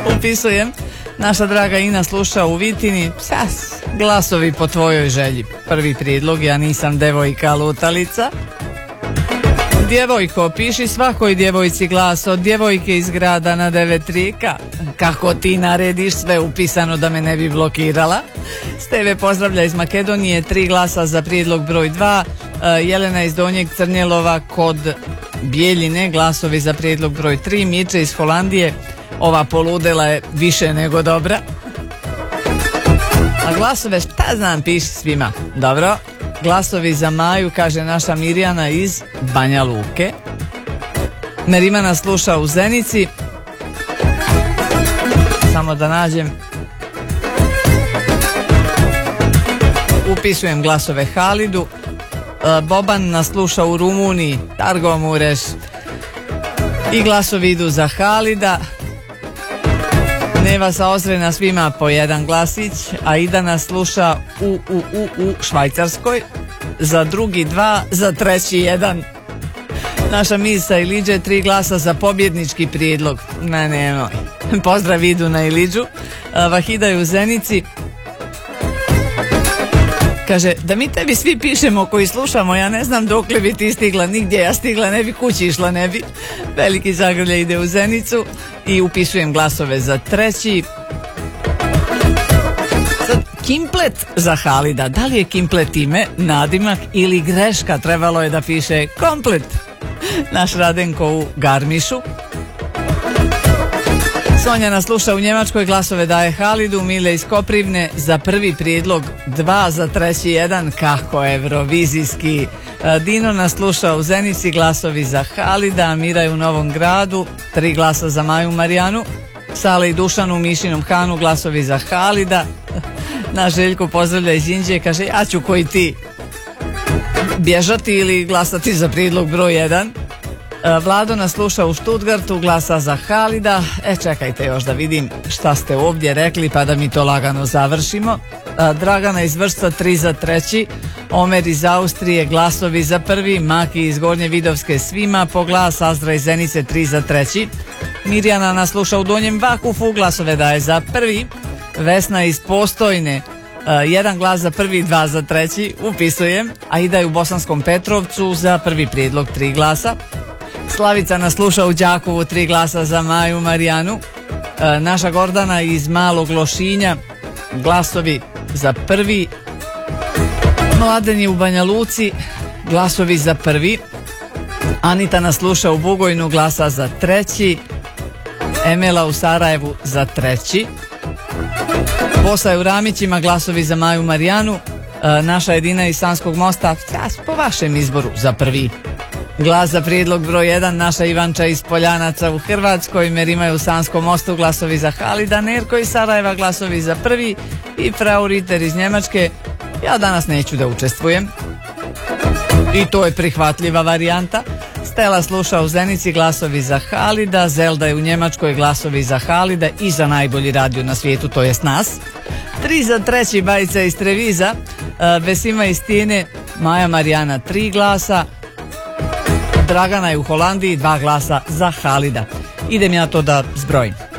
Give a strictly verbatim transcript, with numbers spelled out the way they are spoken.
Upisujem. Naša draga Ina sluša u Vitini. Sas, glasovi po tvojoj želji. Prvi prijedlog, ja nisam devojka lutalica. Djevojko, piši svakoj djevojci glas od djevojke iz grada na devet rijeka. Kako ti narediš, sve upisano da me ne bi blokirala. Steve pozdravlja iz Makedonije, tri glasa za prijedlog broj dva. Jelena iz Donjeg Crnjelova kod Bijeljine, glasovi za prijedlog broj tri. Miče iz Holandije, ova poludela je više nego dobra. A glasove, šta znam, piši svima. Dobro. Glasovi za Maju, kaže naša Mirjana iz Banja Luke. Merimana sluša u Zenici. Samo da nađem. Upisujem glasove Halidu. Boban nas sluša u Rumuniji. Targo Mureš. I glasovi idu za Halida. Neva sa Ozrena svima po jedan glasić, a Ida nas sluša u, u, u, u Švajcarskoj, za drugi dva, za treći jedan. Naša Misa Iliđe, tri glasa za pobjednički prijedlog. Ne, nemoj. Pozdrav idu na Iliđu. Vahida je u Zenici. Kaže, da mi tebi svi pišemo koji slušamo, ja ne znam dokle bi ti stigla, nigdje ja stigla ne bi, kući išla ne bi. Veliki Zagrlje ide u Zenicu i upisujem glasove za treći. Sad, Kimplet za Halida, da li je Kimplet ime, nadimak ili greška, trebalo je da piše komplet. Naš Radenko u Garmišu. Sonja nas sluša u Njemačkoj, glasove daje Halidu. Mile iz Koprivne za prvi prijedlog dva, za treći jedan, kako evrovizijski. Dino nas sluša u Zenici, glasovi za Halida. Mira je u Novom Gradu, tri glasa za Maju Marijanu. Sale i Dušan u Mišinom Hanu, glasovi za Halida. Naš Željko pozdravlja iz Inđije, kaže, ja ću koji ti bježati ili glasati za prijedlog broj jedan. Vlado nas sluša u Štutgartu, glasa za Halida. E, čekajte još da vidim šta ste ovdje rekli pa da mi to lagano završimo. Dragana iz Vršca, tri za treći. Omer iz Austrije, glasovi za prvi. Maki iz Gornje Vidovske svima po glas. Azdra iz Zenice, tri za treći. Mirjana nas sluša u Donjem Vakufu, glasove daje za prvi. Vesna iz Postojne, jedan glas za prvi, dva za treći. Upisujem. A Ida je u Bosanskom Petrovcu za prvi prijedlog, tri glasa. Slavica nas sluša u Đakovu, tri glasa za Maju Marijanu. E, naša Gordana iz Malog Lošinja, glasovi za prvi. Mladen je u Banja Luci, glasovi za prvi. Anita nas sluša u Bugojnu, glasa za treći. Emela u Sarajevu za treći. Bosa je u Ramićima, glasovi za Maju Marijanu. E, naša Edina iz Sanskog Mosta, po vašem izboru, za prvi. Glas za prijedlog broj jedan, naša Ivanča iz Poljanaca u Hrvatskoj. Merima je u Sanskom Mostu, glasovi za Halida. Nerko iz Sarajeva, glasovi za prvi. I Frau Ritter iz Njemačke, ja danas neću da učestvujem. I to je prihvatljiva varijanta. Stela sluša u Zenici, glasovi za Halida. Zelda je u Njemačkoj, glasovi za Halida i za najbolji radio na svijetu, to jest nas. Tri za treći, Bajica iz Treviza. Vesima iz Tijene, Maja Marijana, tri glasa. Dragana je u Holandiji, dva glasa za Halida. Idem ja to da zbrojim.